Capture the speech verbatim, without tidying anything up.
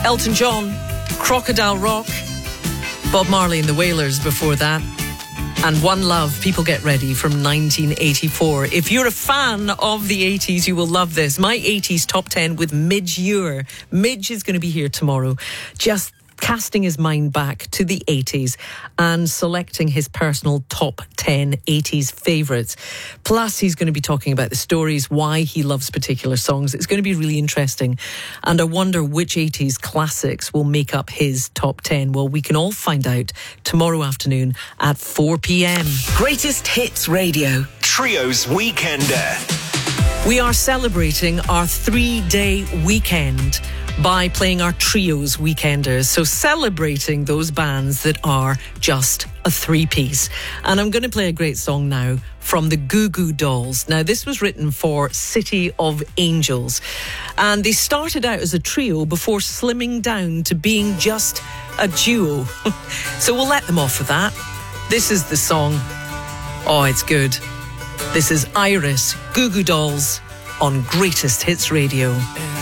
Elton John, Crocodile Rock, Bob Marley and the Wailers before that, and One Love, People Get Ready from nineteen eighty-four. If you're a fan of the eighties, you will love this. My eighties Top ten with Midge Ure. Midge is going to be here tomorrow, just casting his mind back to the eighties and selecting his personal top ten eighties favourites. Plus, he's going to be talking about the stories, why he loves particular songs. It's going to be really interesting. And I wonder which eighties classics will make up his top ten. Well, we can all find out tomorrow afternoon at four p.m. Greatest Hits Radio. Trios Weekender. We are celebrating our three-day weekend by playing our Trios Weekenders. So celebrating those bands that are just a three-piece. And I'm going to play a great song now from the Goo Goo Dolls. Now, this was written for City of Angels. And they started out as a trio before slimming down to being just a duo. So we'll let them off with that. This is the song. Oh, it's good. This is Iris, Goo Goo Dolls on Greatest Hits Radio.